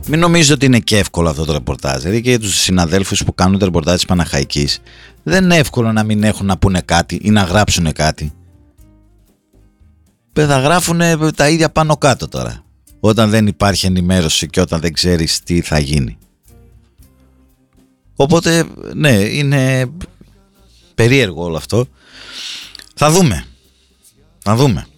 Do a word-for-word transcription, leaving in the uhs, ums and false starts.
Μην νομίζετε ότι είναι και εύκολο αυτό το ρεπορτάζ. Δηλαδή και για τους συναδέλφους που κάνουν το ρεπορτάζ της Παναχαϊκής, δεν είναι εύκολο να μην έχουν να πούνε κάτι ή να γράψουν κάτι. Θα γράφουν τα ίδια πάνω κάτω τώρα, όταν δεν υπάρχει ενημέρωση και όταν δεν ξέρεις τι θα γίνει. Οπότε ναι, είναι περίεργο όλο αυτό. Θα δούμε. Θα δούμε.